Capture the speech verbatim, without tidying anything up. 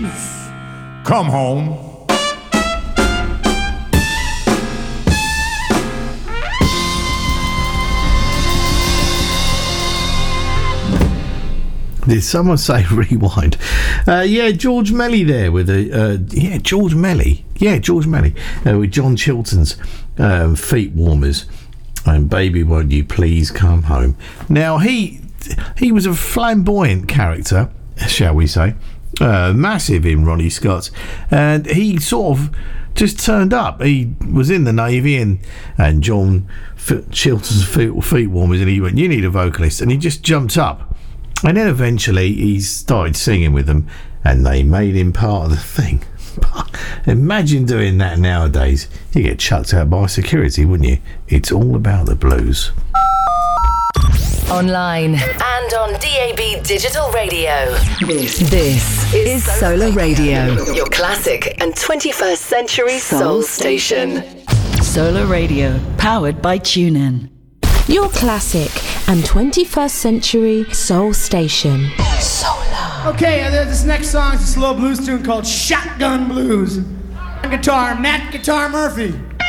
come home. Did someone say rewind? Uh, yeah, George Melly there with a uh, yeah George Melly, yeah George Melly uh, with John Chilton's um, Feet Warmers and Baby Won't You Please Come Home. Now he he was a flamboyant character, shall we say, uh, massive in Ronnie Scott's, and he sort of just turned up. He was in the Navy and and John F- Chilton's Feet, Feet Warmers, and he went, "You need a vocalist," and he just jumped up. And then eventually he started singing with them and they made him part of the thing. Imagine doing that nowadays. You get chucked out by security, wouldn't you? It's all about the blues. Online and on D A B Digital Radio. This, this is Solar Radio, your classic and twenty-first century soul station. Solar Radio, powered by TuneIn. Your classic and twenty-first century soul station. Solar. Okay, uh, this next song is a slow blues tune called Shotgun Blues. On guitar, Matt Guitar Murphy.